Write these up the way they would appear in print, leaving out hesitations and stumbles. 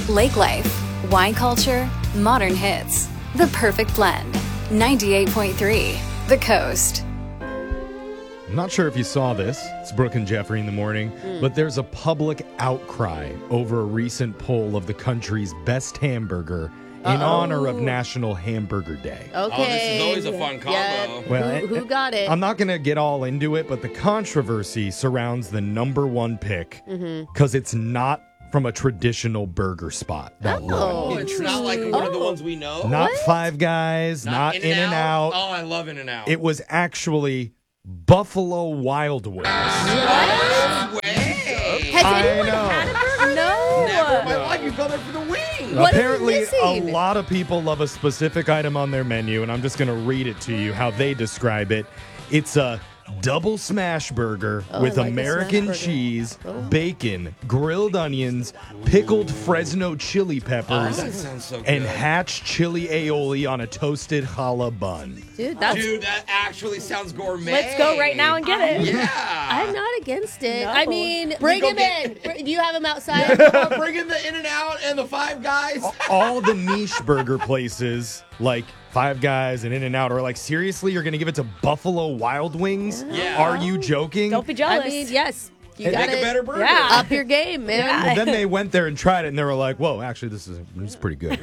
Lake life, wine culture, modern hits. The perfect blend. 98.3 The Coast. I'm not sure if you saw this. It's Brooke and Jeffrey in the morning, but there's a public outcry over a recent poll of the country's best hamburger in honor of National Hamburger Day. Okay. Oh, this is always a fun combo. Yeah. Well, Who got it? I'm not going to get all into it, but the controversy surrounds the number one pick because it's not from a traditional burger spot. That won. Oh, it's not like one of the ones we know? Not Five Guys, not In-N-Out. Oh, I love In-N-Out. It was actually Buffalo Wild Wings. No way. Has I anyone know. had a burger? No. Never in my life. You go there for the wing. What are you Apparently, a missing? lot of people love a specific item on their menu, and I'm just going to read it to you how they describe it. It's a double smash burger with I like a American smash burger. cheese, bacon, grilled onions, pickled Fresno chili peppers, That sounds so good. and hatch chili aioli on a toasted challah bun. Dude, that's... Dude, that actually sounds gourmet. Let's go right now and get it. Yeah. I'm not against it. No. I mean, bring go him get- in. Do you have him outside? Bring in the In-N-Out and the Five Guys. All the niche burger places like Five Guys and In-N-Out are like, seriously, you're going to give it to Buffalo Wild Wings? Yeah. Are you joking? Don't be I jealous. mean, yes. You Make got a better burger. Yeah. Up your game, man. Yeah. Then they went there and tried it, and they were like, whoa, actually, this is pretty good.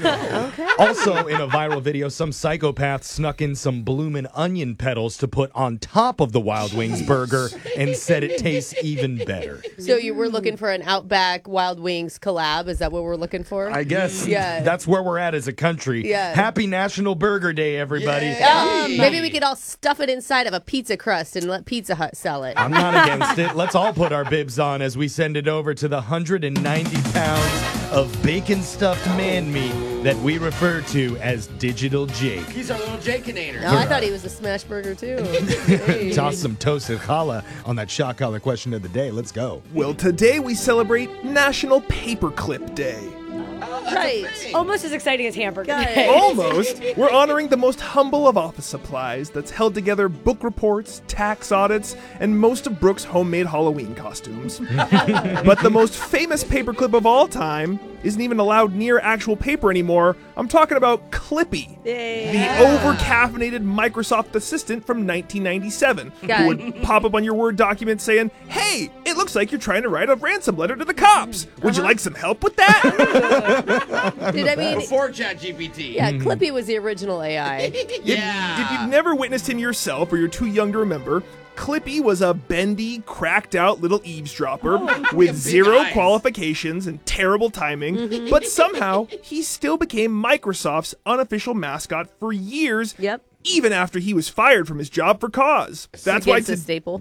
Also, in a viral video, some psychopath snuck in some bloomin' onion petals to put on top of the Wild Wings burger and said it tastes even better. So you were looking for an Outback Wild Wings collab? Is that what we're looking for? I guess Yeah. that's where we're at as a country. Yeah. Happy National Burger Day, everybody. Maybe we could all stuff it inside of a pizza crust and let Pizza Hut sell it. I'm not against it. Let's all put our bibs on as we send it over to the 190 pounds of bacon-stuffed man meat that we refer to as Digital Jake. He's our little Jake-inator. No, I thought he was a smash burger too. Hey. Toss some toasted challah on that shot collar question of the day. Let's go. Well, today we celebrate National Paperclip Day. Right. Almost as exciting as hamburger Got day. it. Almost. We're honoring the most humble of office supplies that's held together book reports, tax audits, and most of Brooke's homemade Halloween costumes. But the most famous paperclip of all time isn't even allowed near actual paper anymore. I'm talking about Clippy, the over-caffeinated Microsoft assistant from 1997, Got who it. would pop up on your Word document saying, "Hey, it looks like you're trying to write a ransom letter to the cops. Would you like some help with that?" Dude, I mean, Before ChatGPT. yeah, Clippy was the original AI. Yeah. If you've never witnessed him yourself or you're too young to remember, Clippy was a bendy, cracked out little eavesdropper with big zero eyes. qualifications and terrible timing, but somehow he still became Microsoft's unofficial mascot for years. Yep. Even after he was fired from his job for cause. That's why, Against a staple.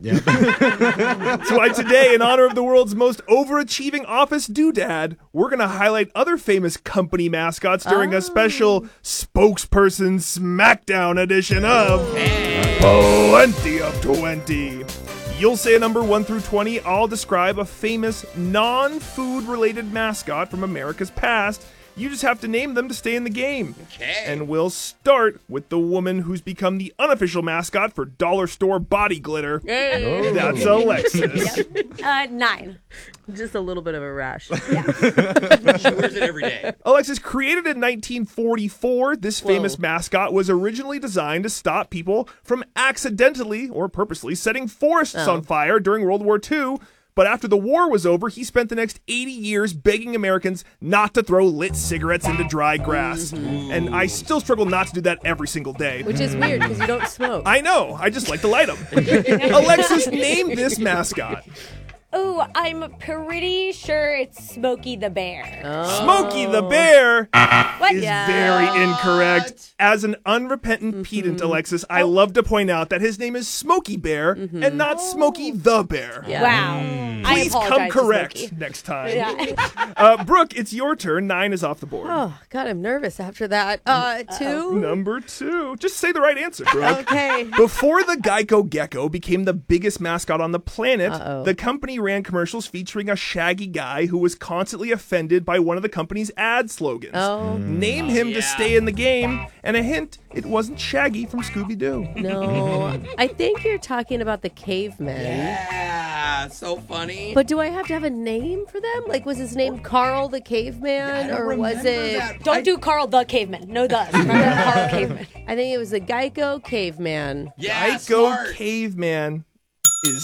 that's why today, in honor of the world's most overachieving office doodad, we're going to highlight other famous company mascots during a special spokesperson SmackDown edition of Plenty of 20. You'll say a number 1 through 20. I'll describe a famous non-food related mascot from America's past. You just have to name them to stay in the game. Okay. And we'll start with the woman who's become the unofficial mascot for dollar store body glitter. That's Alexis. 9. Just a little bit of a rash. She wears it every day. Alexis, created in 1944, this famous mascot was originally designed to stop people from accidentally or purposely setting forests on fire during World War II. But after the war was over, he spent the next 80 years begging Americans not to throw lit cigarettes into dry grass. And I still struggle not to do that every single day. Which is weird because you don't smoke. I know, I just like to light them. Alexis, name this mascot. Ooh, I'm pretty sure it's Smokey the Bear. Smokey the Bear What? is very incorrect. As an unrepentant pedant, Alexis, I love to point out that his name is Smokey Bear and not Smokey the Bear. Yeah. Wow. I Please come apologize to correct Smokey. next time. Yeah. Brooke, it's your turn. 9 is off the board. Oh, God, I'm nervous after that. 2? Number 2. Just say the right answer, Brooke. Okay. Before the Geico Gecko became the biggest mascot on the planet, Uh-oh. the company ran commercials featuring a shaggy guy who was constantly offended by one of the company's ad slogans. Oh. Name him to stay in the game, and a hint, it wasn't Shaggy from Scooby-Doo. No. I think you're talking about the cavemen. Yeah. Yeah, so funny. But do I have to have a name for them? Like, was his name Carl the Caveman, I don't or was remember it? that. Don't do Carl the Caveman. No, does. Remember Carl Caveman. I think it was the Geico Caveman. Yeah, Geico smart. Caveman is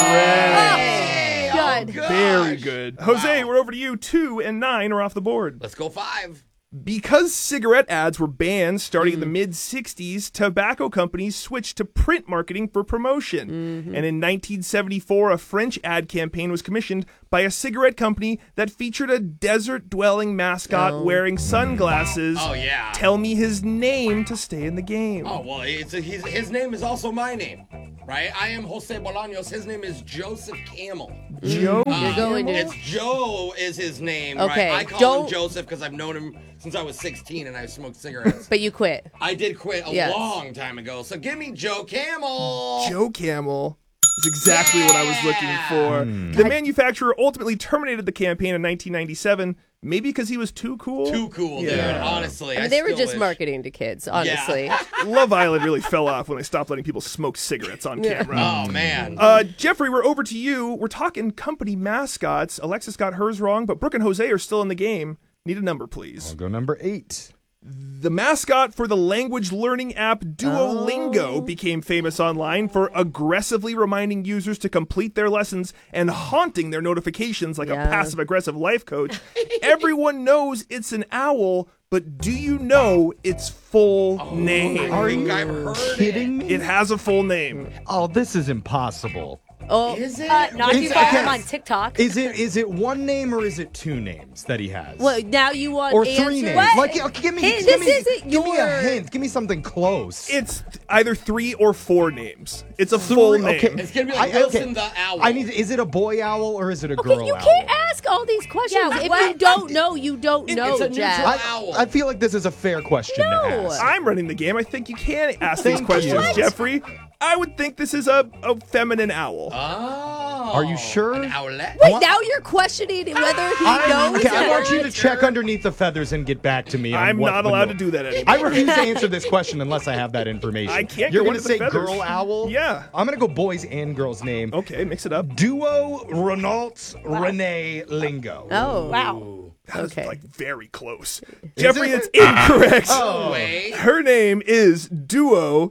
Hey, oh, Good. gosh. very good. Jose, Wow. we're over to you. 2 and 9 are off the board. Let's go 5. Because cigarette ads were banned starting in the mid-'60s, tobacco companies switched to print marketing for promotion. And in 1974, a French ad campaign was commissioned by a cigarette company that featured a desert-dwelling mascot wearing sunglasses. Oh, yeah. Tell me his name to stay in the game. Oh, well, his name is also my name, right? I am Jose Bolaños. His name is Joseph Camel. Joe? You're going to. It's Joe is his name, Okay, right? I call don't- him Joseph because I've known him since I was 16 and I smoked cigarettes. But you quit. I did quit a Yes. long time ago, so give me Joe Camel. Joe Camel is exactly what I was looking for. The manufacturer ultimately terminated the campaign in 1997, maybe because he was too cool. Too cool, dude. Honestly, I mean, they were still just wish. marketing to kids, honestly. Love Island really fell off when they stopped letting people smoke cigarettes on camera. Oh man. Jeffrey, we're over to you. We're talking company mascots. Alexis got hers wrong, but Brooke and Jose are still in the game. Need a number, please. I'll go number 8. The mascot for the language learning app Duolingo became famous online for aggressively reminding users to complete their lessons and haunting their notifications like a passive-aggressive life coach. Everyone knows it's an owl, but do you know its full name? I think I've heard Kidding me? It has a full name. Oh, this is impossible. Oh, Is it? Not too It's- far okay. from on TikTok. Is it one name or is it 2 names that he has? well, now you want or answers? 3 names? What? Like, okay, give me, Hey, give this me, isn't give me a your- hint. Give me something close. It's either 3 or 4 names. It's a full name. Okay. It's gonna be like Wilson the Owl. I need. Is it a boy owl or is it a Okay, girl you owl? can't ask all these questions. Yeah, if what? you don't know, you don't know, It's a Jack. neutral owl. I feel like this is a fair question No. to ask. I'm running the game. I think you can ask these Thank questions, you. Jeffrey. I would think this is a feminine owl. Oh. Are you sure? An owlet? Wait, now you're questioning whether he knows. Okay, I or want you not? to check underneath the feathers and get back to me. On I'm what not the allowed no- to do that anymore. I refuse to answer this question unless I have that information. I can't You're go gonna into the say feathers. girl owl? Yeah. I'm gonna go boys and girls name. Okay, mix it up. Duo Renault Renee Lingo. Oh, Wow. That was Okay. like very close. Jeffrey, it's incorrect. Oh. Wait. Her name is Duo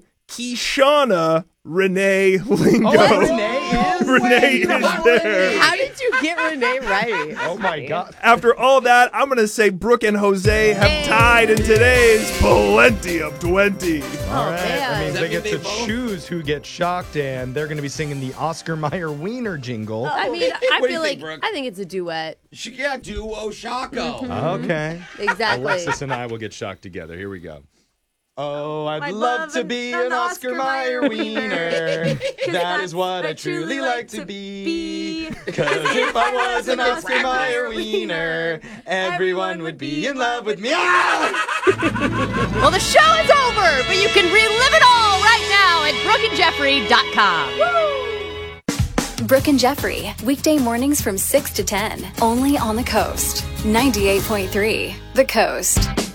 Kishana Renee Lingo. Oh, Renee is? Renee is there. how did you get Renee right? Oh my god. After all that, I'm going to say Brooke and Jose have tied in today's Plenty of 20. All right. man. That means Does they that get mean to they both- choose who gets shocked, and they're going to be singing the Oscar Mayer Wiener jingle. I mean, I What do feel you like think, Brooke? I think it's a duet. Yeah, Duo Shaco. Okay. Exactly. Alexis and I will get shocked together. Here we go. Oh, I'd I'd love love to an- be an an Oscar Oscar Mayer Mayer wiener. That is what I truly like to be. Because if I was an Oscar Mayer wiener, everyone would be in love with me. Ah! Well, the show is over, but you can relive it all right now at brookeandjeffrey.com. Brooke and Jeffrey, weekday mornings from 6 to 10, only on the Coast. 98.3, The Coast.